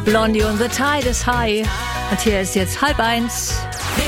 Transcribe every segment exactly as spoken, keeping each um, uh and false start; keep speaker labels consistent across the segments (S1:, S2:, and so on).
S1: Blondie und The Tide is High. Und hier ist jetzt halb eins.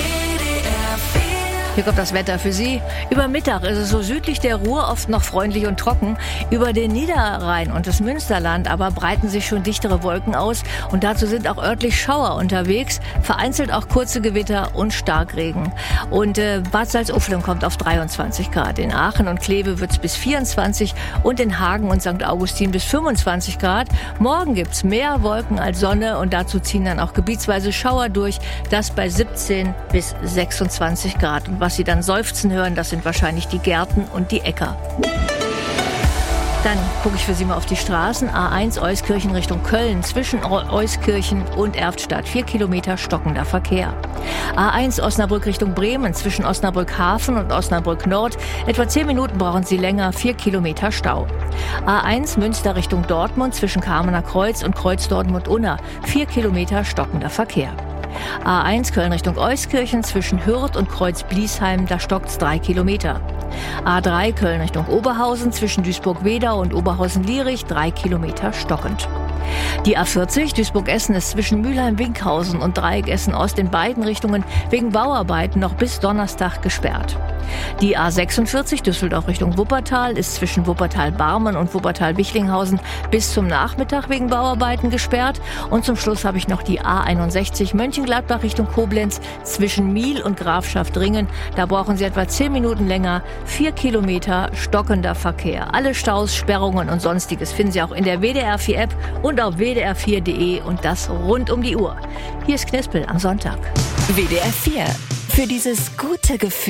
S1: Hier kommt das Wetter für Sie. Über Mittag ist es so südlich der Ruhr oft noch freundlich und trocken. Über den Niederrhein und das Münsterland aber breiten sich schon dichtere Wolken aus. Und dazu sind auch örtlich Schauer unterwegs. Vereinzelt auch kurze Gewitter und Starkregen. Und äh, Bad Salzuflen kommt auf dreiundzwanzig Grad. In Aachen und Kleve wird es bis vierundzwanzig und in Hagen und Sankt Augustin bis fünfundzwanzig Grad. Morgen gibt's mehr Wolken als Sonne und dazu ziehen dann auch gebietsweise Schauer durch. Das bei siebzehn bis sechsundzwanzig Grad. Und was Sie dann seufzen hören, das sind wahrscheinlich die Gärten und die Äcker. Dann gucke ich für Sie mal auf die Straßen. A eins Euskirchen Richtung Köln, zwischen Euskirchen und Erftstadt. Vier Kilometer stockender Verkehr. A eins Osnabrück Richtung Bremen, zwischen Osnabrück Hafen und Osnabrück Nord. Etwa zehn Minuten brauchen Sie länger, vier Kilometer Stau. A eins Münster Richtung Dortmund, zwischen Kamener Kreuz und Kreuz Dortmund-Unna. Vier Kilometer stockender Verkehr. A eins Köln Richtung Euskirchen, zwischen Hürth und Kreuz Bliesheim, da stockt's drei Kilometer. A drei Köln Richtung Oberhausen, zwischen Duisburg-Wedau und Oberhausen-Lierich, drei Kilometer stockend. Die A vierzig Duisburg-Essen ist zwischen Mülheim-Winkhausen und Dreieck Essen-Ost in beiden Richtungen wegen Bauarbeiten noch bis Donnerstag gesperrt. Die A sechsundvierzig Düsseldorf Richtung Wuppertal ist zwischen Wuppertal-Barmen und Wuppertal-Wichlinghausen bis zum Nachmittag wegen Bauarbeiten gesperrt. Und zum Schluss habe ich noch die A einundsechzig Mönchengladbach Richtung Koblenz zwischen Miel und Grafschaft Ringen. Da brauchen Sie etwa zehn Minuten länger, vier Kilometer stockender Verkehr. Alle Staus, Sperrungen und Sonstiges finden Sie auch in der W D R vier App und auf w d r vier punkt d e und das rund um die Uhr. Hier ist Knispel am Sonntag.
S2: W D R vier. Für dieses gute Gefühl.